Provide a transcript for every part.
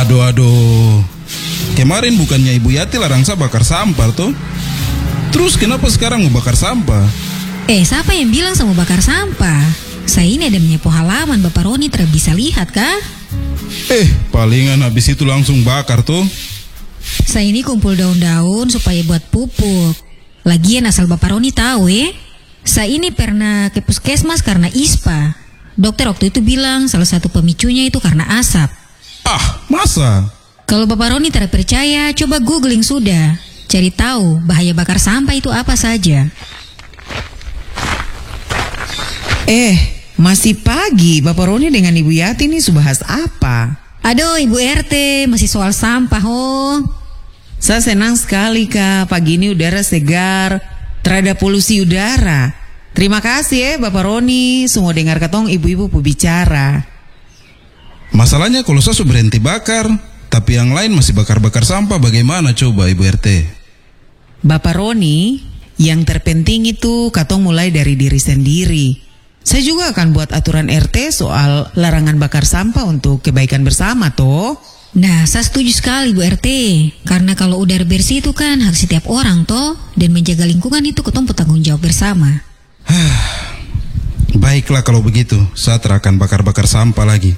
Aduh. Kemarin bukannya Ibu Yati larang saya bakar sampah tuh? Terus kenapa sekarang mau bakar sampah? Siapa yang bilang saya mau bakar sampah? Saya ini ada menyapu halaman, Bapak Roni tidak bisa lihat kah? Palingan habis itu langsung bakar tuh. Saya ini kumpul daun-daun supaya buat pupuk. Lagian asal Bapak Roni tahu saya ini pernah ke puskesmas karena ISPA. Dokter waktu itu bilang salah satu pemicunya itu karena asap. Masa? Kalau Bapak Roni tidak percaya, coba googling sudah. Cari tahu bahaya bakar sampah itu apa saja. Masih pagi, Bapak Roni dengan Ibu Yati ini bahas apa? Aduh, Ibu RT, masih soal sampah, Saya senang sekali, Kak. Pagi ini udara segar, terhadap polusi udara. Terima kasih Bapak Roni, semua dengar katong ibu-ibu bicara. Masalahnya kalau saya sudah berhenti bakar, tapi yang lain masih bakar-bakar sampah, bagaimana coba Ibu RT? Bapak Roni, yang terpenting itu katong mulai dari diri sendiri. Saya juga akan buat aturan RT soal larangan bakar sampah untuk kebaikan bersama toh. Nah, saya setuju sekali Bu RT. Karena kalau udara bersih itu kan hak setiap orang toh. Dan menjaga lingkungan itu ketong tanggung jawab bersama. Baiklah kalau begitu, saya akan bakar-bakar sampah lagi.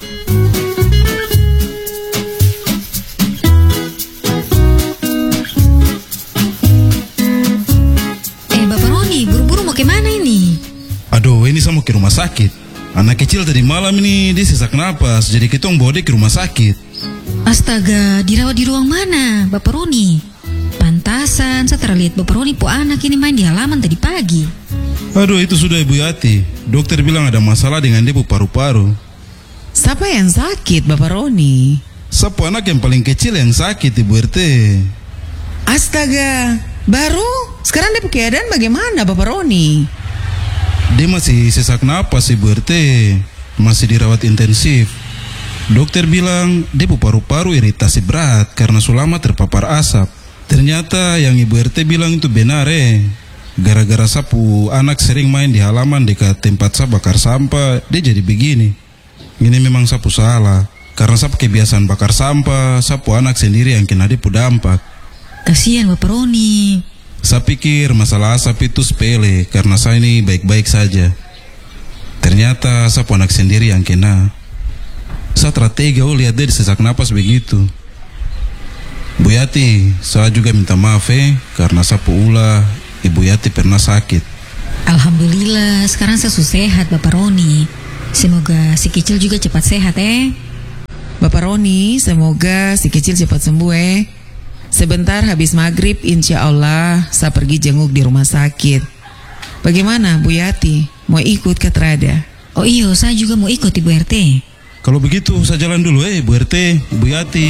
Bapak Roni, buru-buru mau kemana ini? Aduh, ini saya mau ke rumah sakit. Anak kecil tadi malam ini dia sesak napas, jadi kita bawa dia ke rumah sakit. Astaga, dirawat di ruang mana, Bapak Roni? Pantasan, saya terlihat Bapak Roni anak ini main di halaman tadi pagi. Aduh, itu sudah Ibu Yati. Dokter bilang ada masalah dengan dia paru-paru. Siapa yang sakit, Bapak Roni? Siapa anak yang paling kecil yang sakit, Ibu RT? Astaga, baru? Sekarang dia keadaan bagaimana, Bapak Roni? Dia masih sesak napas, Ibu RT. Masih dirawat intensif. Dokter bilang dia paru-paru iritasi berat karena selama terpapar asap. Ternyata yang Ibu RT bilang itu benar Gara-gara sapu anak sering main di halaman dekat tempat saya bakar sampah, dia jadi begini. Ini memang sapu salah. Karena sapu kebiasaan bakar sampah, sapu anak sendiri yang kena dia dampak. Kasihan Bapak Roni. Saya pikir masalah asap itu sepele karena saya ini baik-baik saja. Ternyata sapu anak sendiri yang kena. Saya tega lihat dia sesak napas begitu. Bu Yati, saya juga minta maaf karena sapu ulah Ibu Yati pernah sakit. Alhamdulillah, sekarang saya sudah sehat Bapak Roni. Semoga si kecil juga cepat sehat Bapak Roni, semoga si kecil cepat sembuh Sebentar habis maghrib, insya Allah saya pergi jenguk di rumah sakit. Bagaimana Bu Yati? Mau ikut ke Trada? Oh iya, saya juga mau ikut Ibu RT. Kalau begitu saya jalan dulu Bu RT, Bu Yati.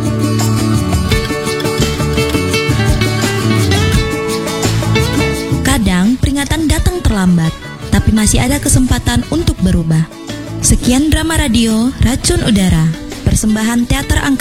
Kadang peringatan datang terlambat, tapi masih ada kesempatan untuk berubah. Sekian drama radio Racun Udara, persembahan teater angkatan